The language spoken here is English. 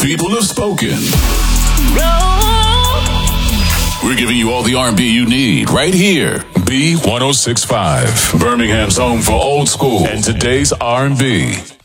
people have spoken. We're giving you all the R&B you need right here. B1065, Birmingham's home for old school and today's R&B.